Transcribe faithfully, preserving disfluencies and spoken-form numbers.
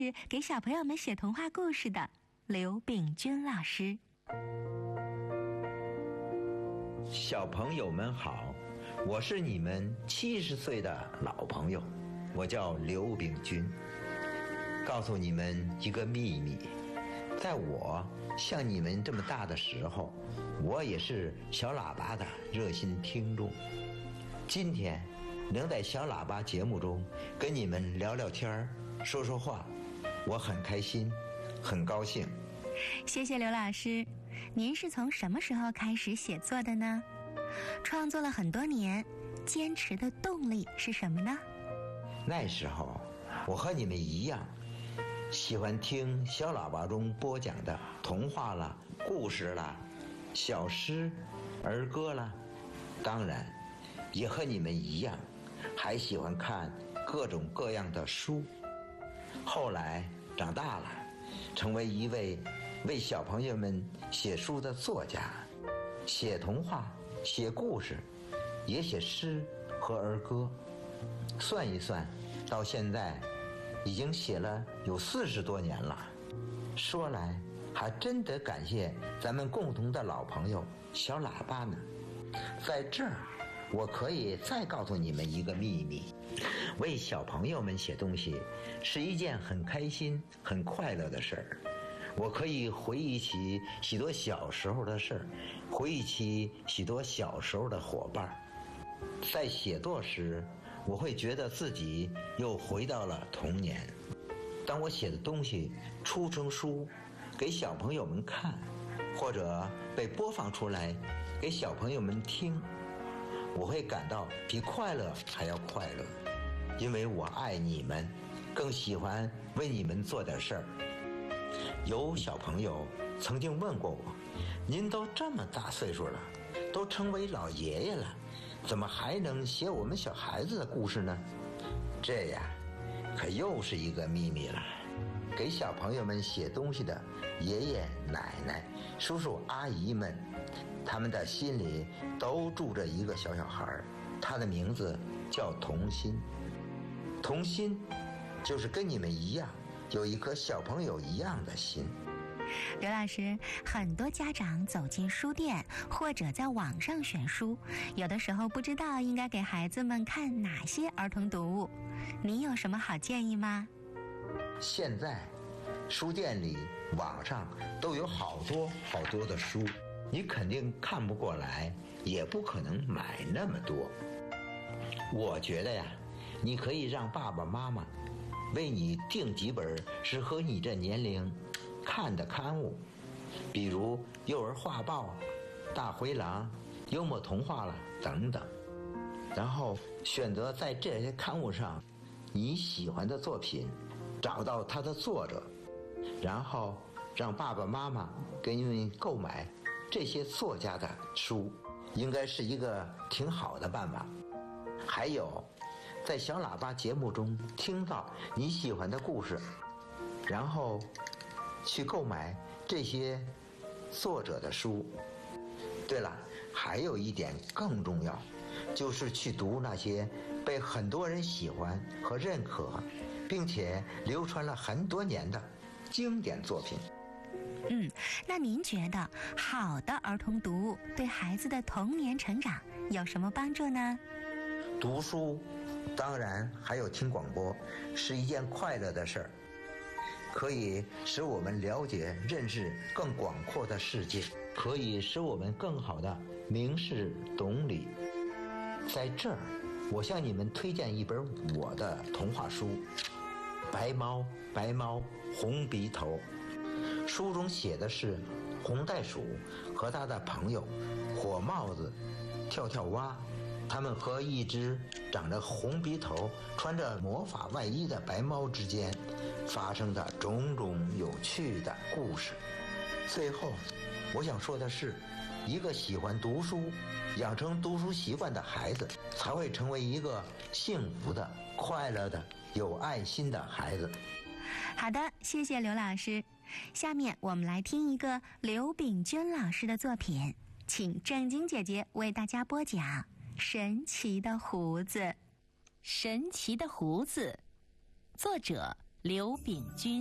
是给小朋友们写童话故事的刘秉君老师。 小朋友们好，我是你们七十岁的老朋友，我叫刘秉君。告诉你们一个秘密，在我像你们这么大的时候，我也是小喇叭的热心听众。今天能在小喇叭节目中跟你们聊聊天说说话，我很开心，很高兴。 谢谢刘老师，您是从什么时候开始写作的呢？创作了很多年，坚持的动力是什么呢？ 那时候我和你们一样，喜欢听小喇叭中播讲的童话啦、故事啦、小诗、儿歌啦，当然也和你们一样，还喜欢看各种各样的书。后来长大了，成为一位为小朋友们写书的作家，写童话，写故事，也写诗和儿歌。算一算，到现在已经写了有四十多年了。说来还真得感谢咱们共同的老朋友小喇叭呢。在这儿我可以再告诉你们一个秘密，为小朋友们写东西是一件很开心很快乐的事儿。我可以回忆起许多小时候的事儿，回忆起许多小时候的伙伴。在写作时，我会觉得自己又回到了童年。当我写的东西出成书给小朋友们看，或者被播放出来给小朋友们听，我会感到比快乐还要快乐，因为我爱你们，更喜欢为你们做点事儿。有小朋友曾经问过我，您都这么大岁数了，都成为老爷爷了，怎么还能写我们小孩子的故事呢？这呀，可又是一个秘密了。给小朋友们写东西的爷爷奶奶、叔叔阿姨们，他们的心里都住着一个小小孩，他的名字叫童心。童心就是跟你们一样，有一颗小朋友一样的心。 刘老师，很多家长走进书店或者在网上选书，有的时候不知道应该给孩子们看哪些儿童读物，你有什么好建议吗？ 现在书店里、网上都有好多好多的书，你肯定看不过来，也不可能买那么多。我觉得呀，你可以让爸爸妈妈为你订几本适合你这年龄看的刊物，比如幼儿画报、大灰狼、幽默童话了等等，然后选择在这些刊物上你喜欢的作品，找到它的作者，然后让爸爸妈妈给你们购买这些作家的书，应该是一个挺好的办法。还有在小喇叭节目中听到你喜欢的故事，然后去购买这些作者的书。对了，还有一点更重要，就是去读那些被很多人喜欢和认可，并且流传了很多年的经典作品。 嗯，那您觉得好的儿童读物对孩子的童年成长有什么帮助呢？ 读书，当然还有听广播，是一件快乐的事儿，可以使我们了解认识更广阔的世界，可以使我们更好的明事懂理。在这儿我向你们推荐一本我的童话书，白猫白猫红鼻头。书中写的是红袋鼠和他的朋友火帽子、跳跳蛙，他们和一只长着红鼻头、穿着魔法外衣的白猫之间发生的种种有趣的故事。最后我想说的是，一个喜欢读书、养成读书习惯的孩子，才会成为一个幸福的、快乐的、有爱心的孩子。 好的，谢谢刘老师。下面我们来听一个刘秉君老师的作品，请正晶姐姐为大家播讲《神奇的胡子》。 神奇的胡子，作者刘秉钧。